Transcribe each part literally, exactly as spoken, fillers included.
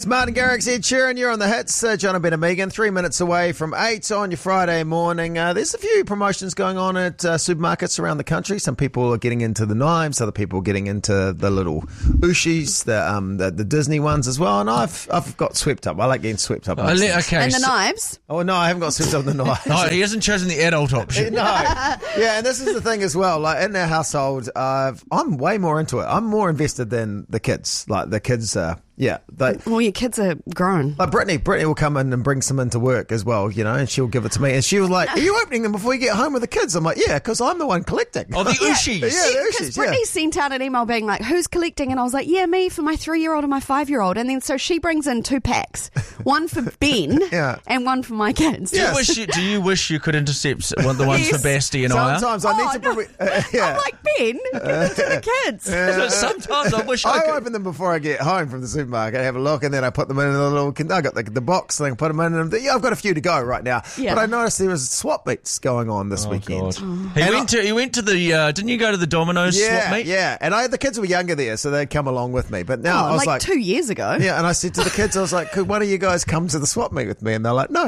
It's Martin Garrix, Ed Sheeran. You're on the hits. Uh, John and Ben and Megan, three minutes away from eight on your Friday morning. Uh, there's a few promotions going on at uh, supermarkets around the country. Some people are getting into the knives, other people are getting into the little Ushis, the um the, the Disney ones as well. And I've I've got swept up. I like getting swept up. Oh, le- okay. And the so- knives? Oh no, I haven't got swept up the knives. Oh, he hasn't chosen the adult option. No, yeah, and this is the thing as well. Like in our household, uh, I'm way more into it. I'm more invested than the kids. Like the kids, uh, yeah, they. Well, your kids are grown. Like Brittany, Brittany will come in and bring some into work as well, you know, and she'll give it to me. And she was like, "Are you opening them before you get home with the kids?" I'm like, "Yeah, because I'm the one collecting." Oh, the Ushis. Yeah, the Because Ushis, Brittany yeah. sent out an email being like, who's collecting? And I was like, yeah, me for my three-year-old and my five-year-old. And then so she brings in two packs, one for Ben Yeah. and one for my kids. Do you, Yes. wish you, do you wish you could intercept one, the ones Yes. for Basti and I? Sometimes I Oh, need to no. probably. Uh, yeah. I'm like, Ben, give them to the kids. So sometimes I wish I I could. open them before I get home from the supermarket, have a look, and then I put them in a little. I got the, the box, and I can put them in. And yeah, I've got a few to go right now. Yeah. But I noticed there was swap meets going on this Oh, weekend. God. He And went I- to he went to the uh, didn't you go to the Domino's Yeah, swap meet? yeah. And I, the kids were younger there, so they'd come along with me. But now Oh, I was like, like, two years ago. yeah. And I said to the kids, I was like, could one of you guys come to the swap meet with me? And they're like, no.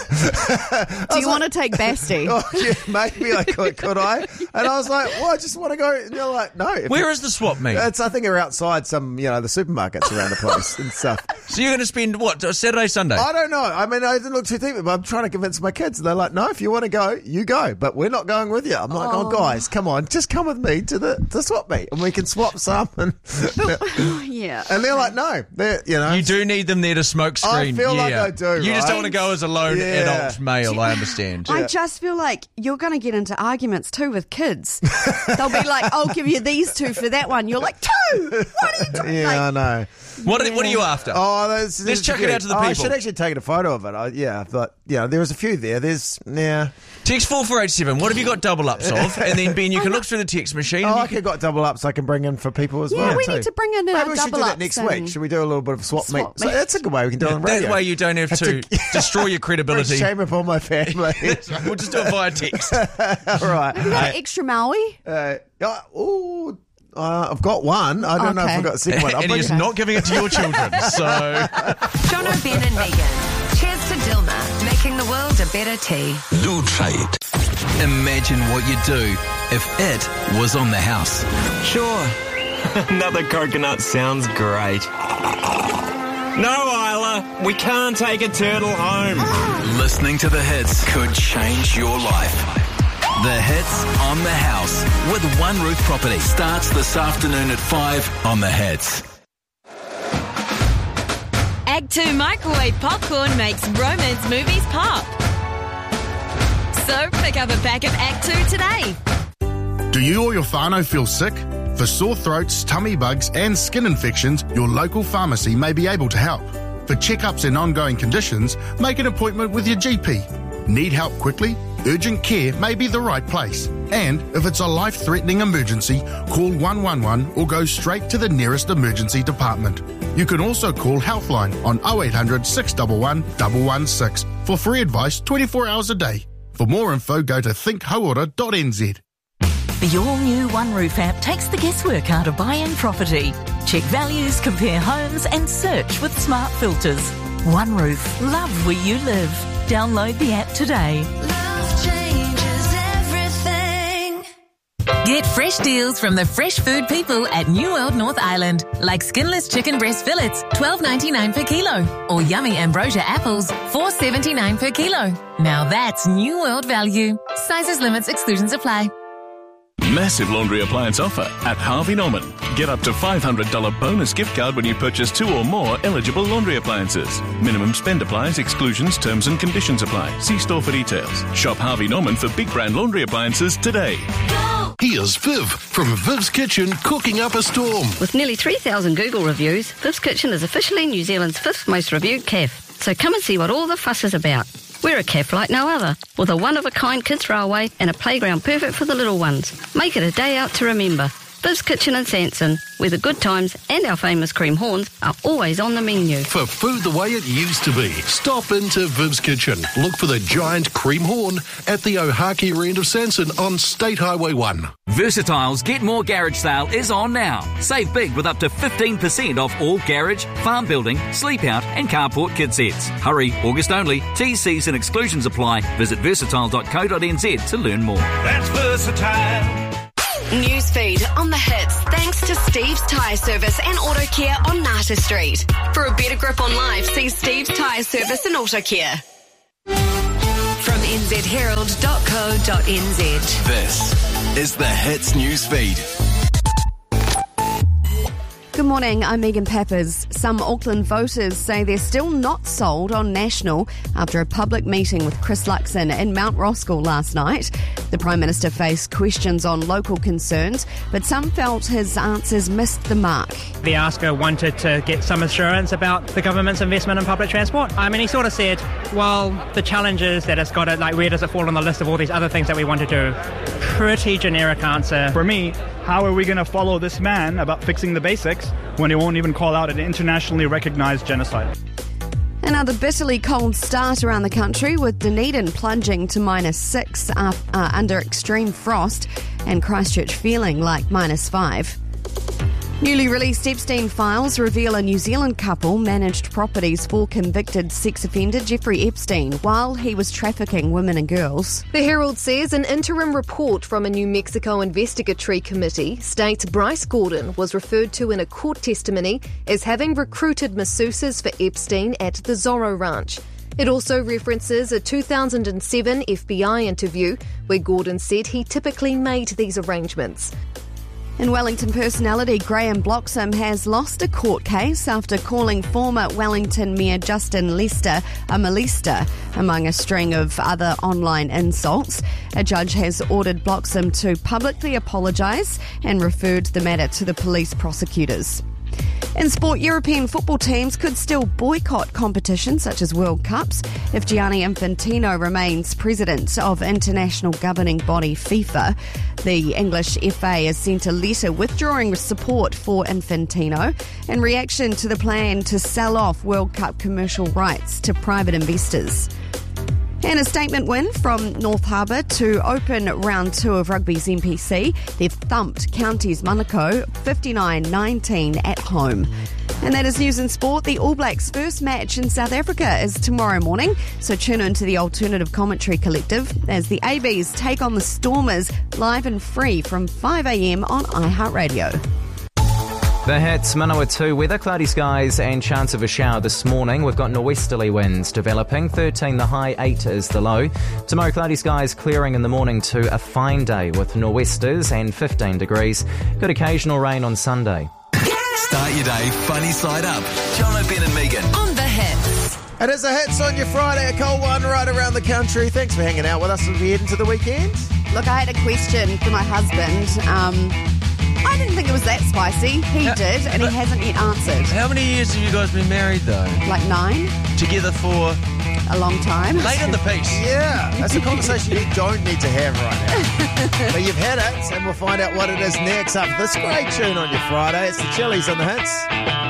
Do you want to take Basti? Oh, yeah, maybe I could, could I? And I was like, well, I just want to go. And they're like, no. If Where you- is the swap meet? It's, I think, they're outside some, you know, the supermarkets around the place and stuff. So you're going to spend what Saturday, Sunday? I don't know. I mean, I didn't look too deep, but I'm trying to convince my kids. And they're like, no, if you want to go, you go. But we're not going with you. I'm like, oh, guys, come on. Just come with me to the to swap meet and we can swap some. And, Yeah. and they're like, no. They're, you know. You do need them there to smoke screen. I feel yeah. like I do, You just right? don't want to go as a lone Yeah. adult male, I understand. I just feel like you're going to get into arguments too with kids. They'll be like, I'll give you these two for that one. You're like, two? What are you doing? Yeah, I Like, know. What are, what are you after? Oh, that's, Let's chuck it out to the oh, I people. should actually take a photo of it. I, yeah, but yeah, there was a few there. There's yeah. Text four four eight seven. What have you got double ups of? And then, Ben, you can look through the text machine. Oh, and you I could got double ups I can bring in for people as Yeah, well. we too. need to bring in Maybe our we should do double that ups next and- week. Should we do a little bit of swap, Swap meet? So meet. that's a good way we can do it on radio. That way you don't have to destroy your credibility. Shame upon my family. We'll just do it via text. All right. you got an extra Maui? Uh, oh, uh, I've got one. I don't know if Okay. I've got the second one. I'll And bring he's it- not giving it to your children. So John Ben and Megan. Cheers to Dilma, making the world a better tea. Lutrait. Imagine what you'd do if it was on the house. Sure. Another coconut sounds great. No, Isla, we can't take a turtle home. Listening to the hits could change your life. The Hits on the House with One Roof Property starts this afternoon at five on the Hits. Act two microwave popcorn makes romance movies pop. So pick up a pack of Act two today. Do you or your whānau feel sick? For sore throats, tummy bugs and skin infections, your local pharmacy may be able to help. For checkups and ongoing conditions, make an appointment with your G P. Need help quickly? Urgent care may be the right place. And if it's a life-threatening emergency, call one one one or go straight to the nearest emergency department. You can also call Healthline on oh eight hundred, six one one, one one six for free advice twenty-four hours a day. For more info, go to think hauora dot n z. The all-new One Roof app takes the guesswork out of buying property. Check values, compare homes and search with smart filters. One Roof. Love where you live. Download the app today. Love changes everything. Get fresh deals from the fresh food people at New World North Island, like skinless chicken breast fillets, twelve ninety-nine per kilo, or yummy ambrosia apples, four seventy-nine per kilo. Now that's New World value. Sizes, limits, exclusions apply. Massive laundry appliance offer at Harvey Norman. Get up to five hundred dollars bonus gift card when you purchase two or more eligible laundry appliances. Minimum spend applies, exclusions, terms and conditions apply. See store for details. Shop Harvey Norman for big brand laundry appliances today. Here's Viv from Viv's Kitchen cooking up a storm. With nearly three thousand Google reviews, Viv's Kitchen is officially New Zealand's fifth most reviewed cafe. So come and see what all the fuss is about. We're a cafe like no other, with a one-of-a-kind kids railway and a playground perfect for the little ones. Make it a day out to remember. Viv's Kitchen in Sanson, where the good times and our famous cream horns are always on the menu. For food the way it used to be, stop into Viv's Kitchen. Look for the giant cream horn at the Ohakiri end of Sanson on State Highway one. Versatile's Get More Garage sale is on now. Save big with up to fifteen percent off all garage, farm building, sleep out and carport kit sets. Hurry, August only. T Cs and exclusions apply. Visit versatile dot co dot n z to learn more. That's Versatile. Newsfeed on the hits thanks to Steve's Tyre Service and Auto Care on Nata Street. For a better grip on life, see Steve's Tyre Service and Auto Care. From n z herald dot co dot n z. This is the Hits Newsfeed. Good morning, I'm Megan Peppers. Some Auckland voters say they're still not sold on National after a public meeting with Chris Luxon in Mount Roskill last night. The Prime Minister faced questions on local concerns, but some felt his answers missed the mark. The asker wanted to get some assurance about the government's investment in public transport. I mean, he sort of said, well, the challenge is that it's got to, like, where does it fall on the list of all these other things that we want to do? Pretty generic answer. For me, how are we going to follow this man about fixing the basics when he won't even call out an internationally recognized genocide? Another bitterly cold start around the country, with Dunedin plunging to minus six uh, uh, under extreme frost and Christchurch feeling like minus five. Newly released Epstein files reveal a New Zealand couple managed properties for convicted sex offender Jeffrey Epstein while he was trafficking women and girls. The Herald says an interim report from a New Mexico investigatory committee states Bryce Gordon was referred to in a court testimony as having recruited masseuses for Epstein at the Zorro Ranch. It also references a two thousand seven F B I interview where Gordon said he typically made these arrangements. In Wellington personality Graham Bloxham has lost a court case after calling former Wellington Mayor Justin Lester a molester, among a string of other online insults. A judge has ordered Bloxham to publicly apologise and referred the matter to the police prosecutors. In sport, European football teams could still boycott competitions such as World Cups if Gianni Infantino remains president of international governing body FIFA. The English F A has sent a letter withdrawing support for Infantino in reaction to the plan to sell off World Cup commercial rights to private investors. And a statement win from North Harbour to open round two of rugby's N P C. They've thumped Counties Manukau fifty-nine nineteen at home. And that is news in sport. The All Blacks' first match in South Africa is tomorrow morning, so tune into the Alternative Commentary Collective as the A Bs take on the Stormers live and free from five a.m. on iHeartRadio. The hits, Manawatu weather, cloudy skies and chance of a shower this morning. We've got norwesterly winds developing, thirteen the high, eight is the low. Tomorrow, cloudy skies clearing in the morning to a fine day with nor'westers and fifteen degrees. Good occasional rain on Sunday. Start your day funny side up. John O'Ben and Megan. On the hits. It is the hits on your Friday, a cold one right around the country. Thanks for hanging out with us as we head into the weekend. Look, I had a question for my husband. Um... I didn't think it was that spicy. He How, did, and he hasn't yet answered. How many years have you guys been married, though? Like nine. Together for? A long time. Late in the piece. Yeah, that's a conversation you don't need to have right now. But you've had it, and we'll find out what it is next after this great tune on your Friday. It's the Chili's on the hits.